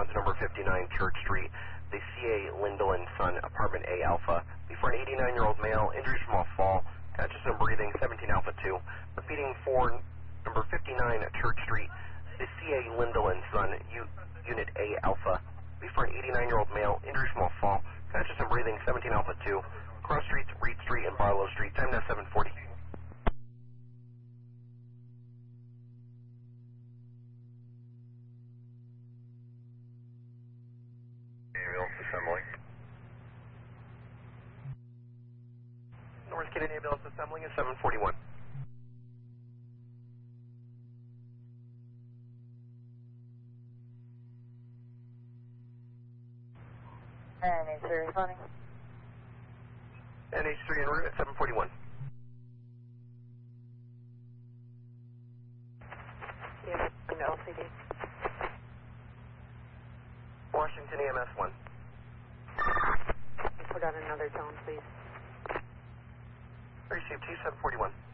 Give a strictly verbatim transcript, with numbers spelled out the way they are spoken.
respond to number fifty-nine Church Street, the C A Lindell and Son, apartment A Alpha. Before an eighty-nine-year-old male, injuries from a fall, conscious and breathing, seventeen Alpha two. Repeating for number fifty-nine Church Street, the C A Lindell and Son, U, Unit A Alpha. Before an eighty-nine-year-old male, injuries from a fall, conscious and breathing, seventeen Alpha two. Cross Streets, Reed Street, and Barlow Street. Time now seven forty. Ambulance assembling. North Kennedy Ambulance assembling is seven forty-one. N H three responding. N H three en route at seven forty-one. Yeah, an L C D. Washington A M S one. Put out another tone, please. Received T seven forty-one.